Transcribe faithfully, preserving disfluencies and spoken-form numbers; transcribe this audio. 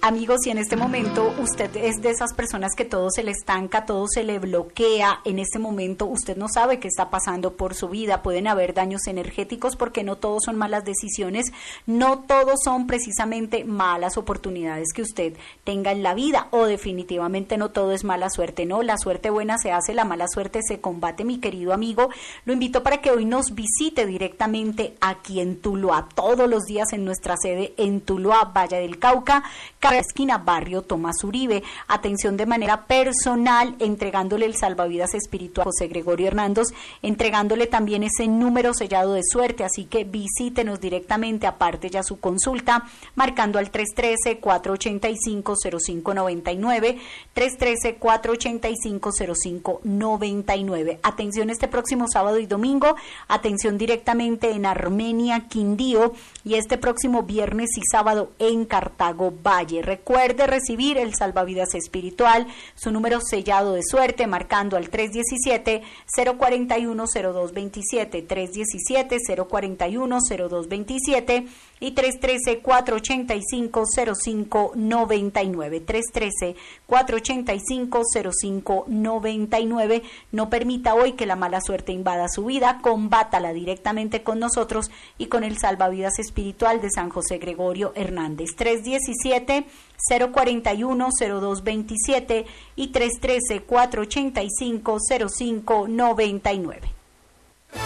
Amigos, si en este momento usted es de esas personas que todo se le estanca, todo se le bloquea, en este momento usted no sabe qué está pasando por su vida, pueden haber daños energéticos porque no todos son malas decisiones, no todos son precisamente malas oportunidades que usted tenga en la vida, o definitivamente no todo es mala suerte, no, la suerte buena se hace, la mala suerte se combate, mi querido amigo. Lo invito para que hoy nos visite directamente aquí en Tuluá, todos los días en nuestra sede en Tuluá, Valle del Cauca, esquina barrio Tomás Uribe. Atención de manera personal, entregándole el salvavidas espiritual a José Gregorio Hernández, entregándole también ese número sellado de suerte, así que visítenos directamente, aparte ya su consulta, marcando al tres uno tres, cuatro ocho cinco, cero cinco nueve nueve, tres uno tres, cuatro ocho cinco, cero cinco nueve nueve. Atención este próximo sábado y domingo, atención directamente en Armenia, Quindío, y este próximo viernes y sábado en Cartago Valle. Recuerde recibir el salvavidas espiritual, su número sellado de suerte, marcando al tres uno siete, cero cuatro uno, cero dos dos siete, tres uno siete, cero cuatro uno, cero dos dos siete y tres uno tres, cuatro ocho cinco, cero cinco nueve nueve, tres uno tres, cuatro ocho cinco, cero cinco nueve nueve. No permita hoy que la mala suerte invada su vida, combátala directamente con nosotros y con el salvavidas espiritual de San José Gregorio Hernández. tres uno siete, cero cuatro uno, cero dos dos siete y tres uno tres, cuatro ocho cinco, cero cinco nueve nueve.